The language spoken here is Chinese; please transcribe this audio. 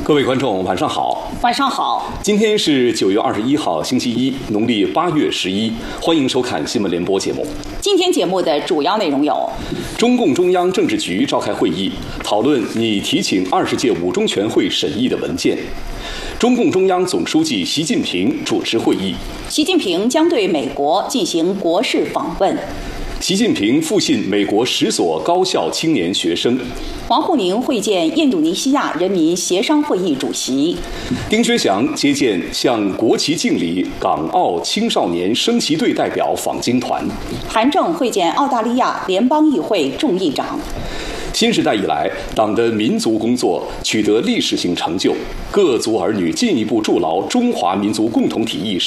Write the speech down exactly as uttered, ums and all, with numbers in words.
各位观众，晚上好。 晚上好。 今天是九月二十一号，星期一，农历八月十一。欢迎收看新闻联播节目。 今天节目的主要内容有： 中共中央政治局召开会议，讨论拟提请二十届五中全会审议的文件；中共中央总书记习近平主持会议； 习近平将对美国进行国事访问； 习近平复信美国十所高校青年学生； 王沪宁会见印度尼西亚人民协商会议主席； 丁薛祥接见向国旗敬礼港澳青少年升旗队代表访京团； 韩正会见澳大利亚联邦议会众议长。 新时代以来，党的民族工作取得历史性成就，各族儿女进一步筑牢中华民族共同体意识。